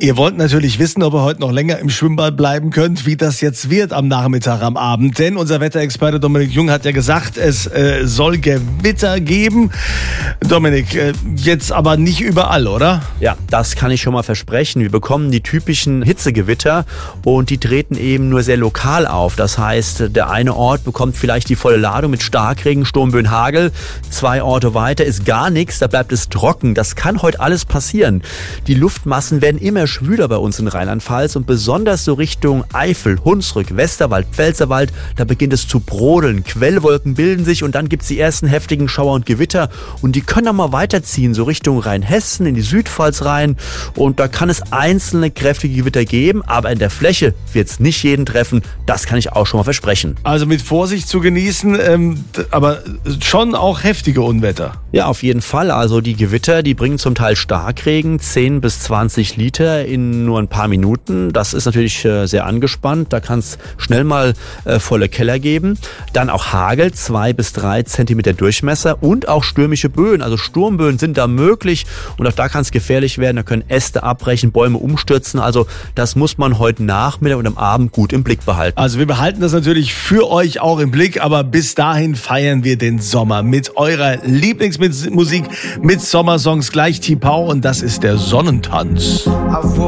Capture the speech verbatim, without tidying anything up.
Ihr wollt natürlich wissen, ob ihr heute noch länger im Schwimmbad bleiben könnt, wie das jetzt wird am Nachmittag, am Abend. Denn unser Wetterexperte Dominik Jung hat ja gesagt, es äh, soll Gewitter geben. Dominik, äh, jetzt aber nicht überall, oder? Ja, das kann ich schon mal versprechen. Wir bekommen die typischen Hitzegewitter und die treten eben nur sehr lokal auf. Das heißt, der eine Ort bekommt vielleicht die volle Ladung mit Starkregen, Sturmböen, Hagel. Zwei Orte weiter ist gar nichts, da bleibt es trocken. Das kann heute alles passieren. Die Luftmassen werden immer schwüler bei uns in Rheinland-Pfalz und besonders so Richtung Eifel, Hunsrück, Westerwald, Pfälzerwald, da beginnt es zu brodeln. Quellwolken bilden sich und dann gibt es die ersten heftigen Schauer und Gewitter und die können dann mal weiterziehen, so Richtung Rheinhessen, in die Südpfalz rein und da kann es einzelne kräftige Gewitter geben, aber in der Fläche wird es nicht jeden treffen, das kann ich auch schon mal versprechen. Also mit Vorsicht zu genießen, ähm, aber schon auch heftige Unwetter. Ja, auf jeden Fall. Also die Gewitter, die bringen zum Teil Starkregen, zehn bis zwanzig Liter in nur ein paar Minuten. Das ist natürlich äh, sehr angespannt. Da kann es schnell mal äh, volle Keller geben. Dann auch Hagel, zwei bis drei Zentimeter Durchmesser und auch stürmische Böen. Also Sturmböen sind da möglich und auch da kann es gefährlich werden. Da können Äste abbrechen, Bäume umstürzen. Also das muss man heute Nachmittag und am Abend gut im Blick behalten. Also wir behalten das natürlich für euch auch im Blick, aber bis dahin feiern wir den Sommer mit eurer Lieblingsmusik, mit Sommersongs, gleich Tipau und das ist der Sonnentanz.